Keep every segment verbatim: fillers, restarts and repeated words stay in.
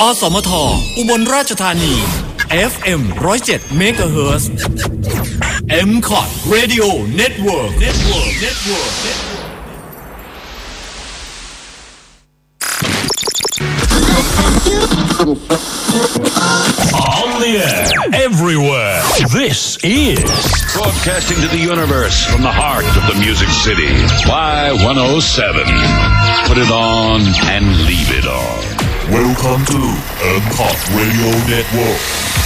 อสมทอุบลราชธานี เอฟ เอ็ม หนึ่งร้อยเจ็ด เมกะเฮิรตซ์ เอ็ม คอท Radio Network Network Network On the air, everywhere. This is broadcasting to the universe from the heart of the Music City. Y one oh seven. Put it on and leave it on. Welcome to M C O T Radio Network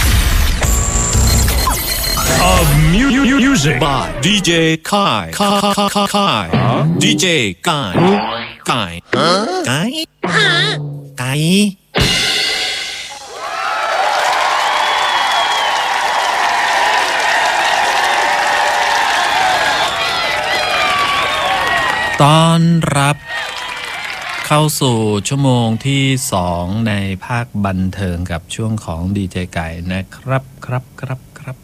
of mu- music by ดี เจ Kai Kai Kai Kai ดี เจ Kai Kai Kai Kai ต้อนรับเข้าสู่ชั่วโมงที่สองในภาคบันเทิงกับช่วงของดีเจไก่นะครับครับครับครับ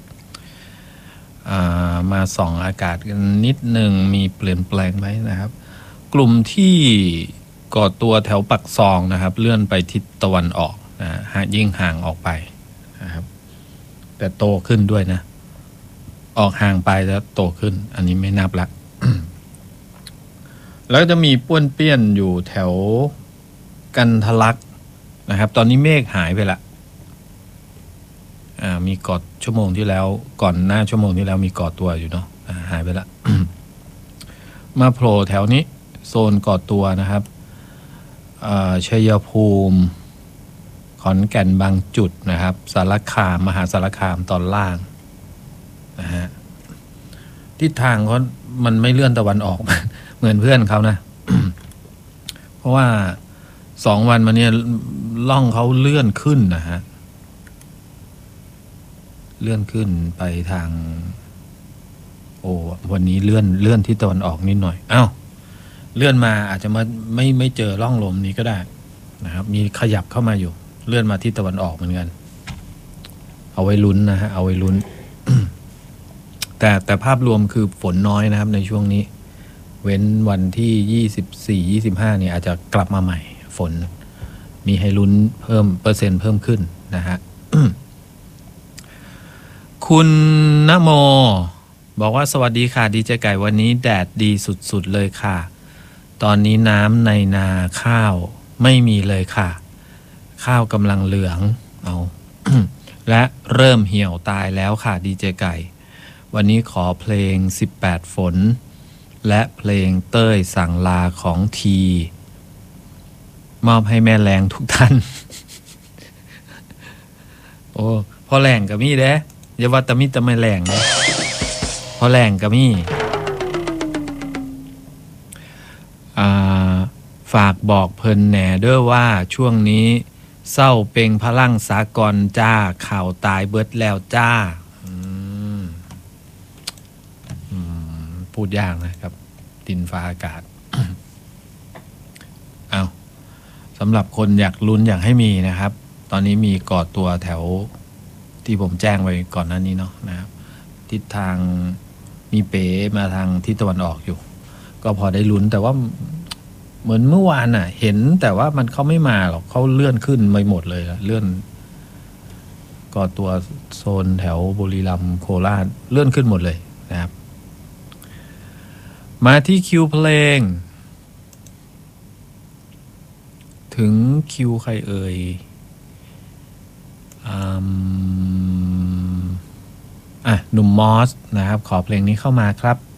มาส่องอากาศกันนิดหนึ่งมีเปลี่ยนแปลงไหมนะครับกลุ่มที่ก่อตัวแถวปักซองนะครับเลื่อนไปทิศตะวันออกนะฮะยิ่งห่างออกไปนะครับแต่โตขึ้นด้วยนะออกห่างไปแล้วโตขึ้นอันนี้ไม่นับละ แล้วจะมีป้วนเปี้ยนอยู่แถวกันทะลักนะครับตอนนี้เมฆหายไปละอ่ามีกอดชั่วโมงที่แล้วก่อนหน้าชั่วโมงที่แล้วมีกอดตัวอยู่เนาะอ่าหายไปละ มาโผล่แถวนี้โซนกอดตัวนะครับอ่าชัยภูมิขอนแก่นบางจุดนะครับสารคามมหาสารคามตอนล่างนะฮะทิศทางเขามันไม่เลื่อนตะวันออกเหมือนเพื่อนเขานะ เพราะว่าสองวันมาเนี่ยล่องเขาเลื่อนขึ้นนะฮะเลื่อนขึ้นไปทางโอ้วันนี้เลื่อนเลื่อนที่ตะวันออกนิดหน่อยอ้าวเลื่อนมาอาจจะมาไม่ไม่เจอร่องลมนี้ก็ได้นะครับมีขยับเข้ามาอยู่เลื่อนมาที่ตะวันออกเหมือนกันเอาไว้ลุ้นนะฮะเอาไว้ลุ้น แต่แต่ภาพรวมคือฝนน้อยนะครับในช่วงนี้เว้นวันที่ยี่สิบสี่ ยี่สิบห้าเนี่ยอาจจะกลับมาใหม่ฝนมีให้ลุ้นเพิ่มเปอร์เซ็นต์เพิ่มขึ้นนะฮะ คุณณโมบอกว่าสวัสดีค่ะดีเจไก่วันนี้แดดดีสุดๆเลยค่ะตอนนี้น้ำในนาข้าวไม่มีเลยค่ะข้าวกำลังเหลืองเอา และเริ่มเหี่ยวตายแล้วค่ะดีเจไก่วันนี้ขอเพลงสิบแปดฝนและเพลงเต้ยสั่งลาของทีมอบให้แม่แรงทุกท่าน โอ้พอแรงกับมี่เด้อย่าว่าแต่มี่แต่ไม่แรงนะพอแรงกับมี่อ่าฝากบอกเพิ่นแหน่เด้อว่าช่วงนี้เศร้าเป่งพลังสากลจ้าข่าวตายเบิดแล้วจ้าพูดยากนะครับดินฟ้าอากาศ เอาสำหรับคนอยากลุ้นอยากให้มีนะครับตอนนี้มีก่อตัวแถวที่ผมแจ้งไว้ก่อนหน้านี้เนาะนะครับทิศทางมีเป๋มาทางทิศตะวันออกอยู่ก็พอได้ลุ้นแต่ว่าเหมือนเมื่อวานน่ะเห็นแต่ว่ามันเขาไม่มาหรอกเขาเลื่อนขึ้นไปหมดเลยเลื่อนก่อตัวโซนแถวบุรีรัมย์โคราชเลื่อนขึ้นหมดเลยนะครับมาที่คิวเพลงถึงคิวใครเอ่ยอ่าอ่ะหนุ่มมอสนะครับขอเพลงนี้เข้ามาครับ